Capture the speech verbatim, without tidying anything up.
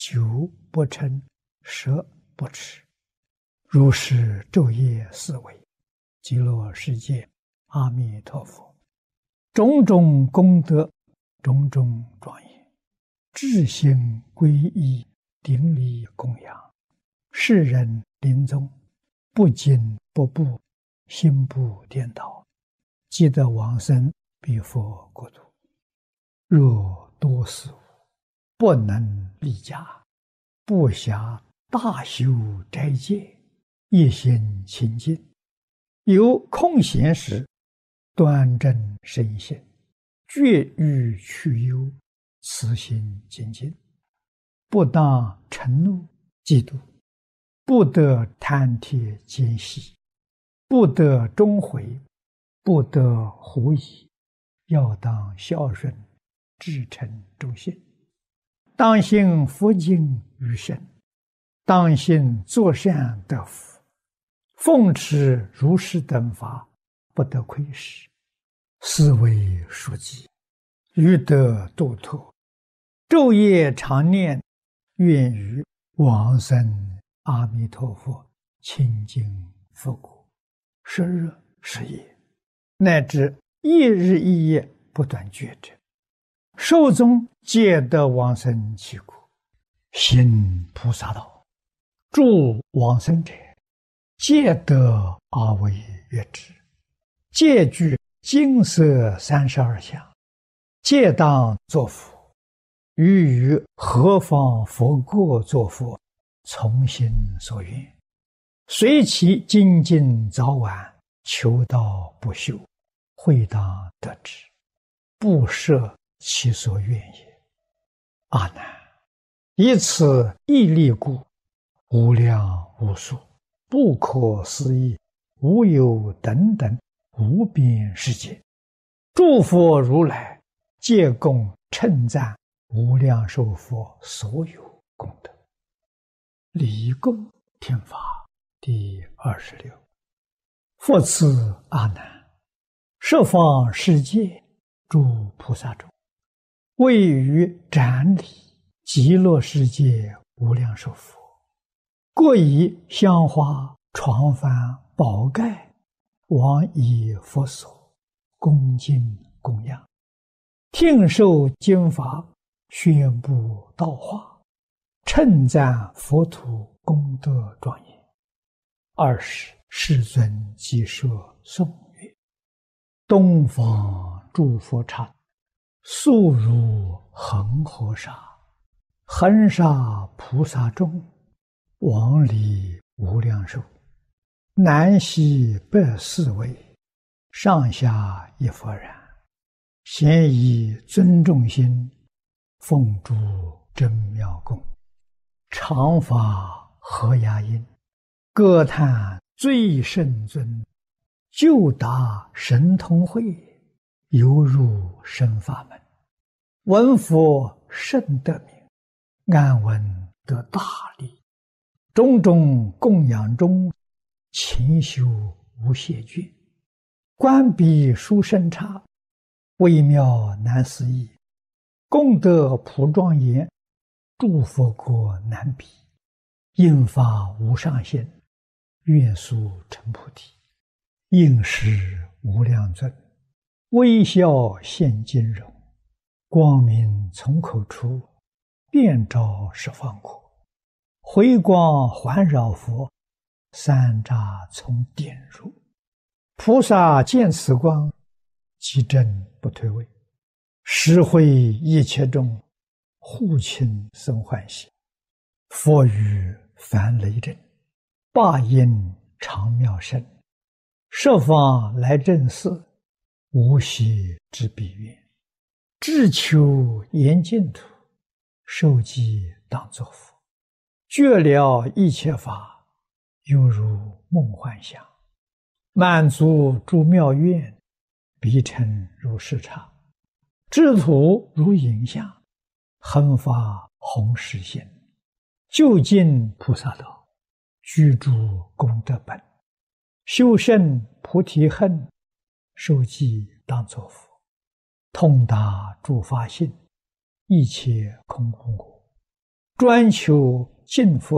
久不嗔，食不吃，如是昼夜思维，极乐世界阿弥陀佛，种种功德，种种庄严，至心皈依，顶礼供养，世人临终不惊不怖，心不颠倒，即得往生彼佛国土。若多事无，不能立家，不暇大修斋戒，一心清净，有空闲时，端正身心，绝欲去忧，慈心精进，不当嗔怒嫉妒，不得贪帖奸习，不得终悔，不得狐疑，要当孝顺，至诚忠信，当信佛经于身，当信作善得福，奉持如是等法，不得亏失，思维书记，欲得度脱，昼夜常念，愿于往生阿弥陀佛清净佛国，十日十夜，乃至一日一夜不断觉者，寿终皆得往生其国。行菩萨道，助往生者，皆得阿惟越致，皆具金色三十二相，皆当作佛。于于何方佛国作佛，从心所愿，随其精进早晚，求道不休，会当得之，不设其所愿也。阿难，以此毅力故，无量无数，不可思议，无有等等无边世界，诸佛如来皆共称赞无量寿佛所有功德。礼供天法第二十六。复次阿难，十方世界诸菩萨中，位于展礼极乐世界无量寿佛，各以香花床幡宝盖往以佛所，恭敬供养，听受经法，宣布道化，称赞佛土功德庄严。二时世尊即设颂曰：东方诸佛刹，速如恒河沙，恒沙菩萨众，往礼无量寿，南西北四围，上下一佛然，咸以尊重心，奉诸真妙供，常法和雅音，歌叹最圣尊，就达神通会，犹入深法门，闻佛甚得名，安闻得大利，种种供养中，勤修无懈倦，观彼殊胜刹，微妙难思议，功德普庄严，诸佛国难比，应发无上限，愿速成菩提。应时无量尊，微笑现金容，光明从口出，遍照十方国，回光环绕佛，三匝从点入，菩萨见此光，即正不退位，实会一切众，护亲生欢喜。佛语梵雷震，霸音长妙声，十方来正寺，无息之彼愿，至求严净土，受记当作佛，觉了一切法，犹如梦幻想，满足诸妙愿，彼成如是刹，智土如影像，恒发弘誓心，究竟菩萨道，居住功德本，修胜菩提恨，受记当作佛，通达诸法性，一切空空果， 专求敬佛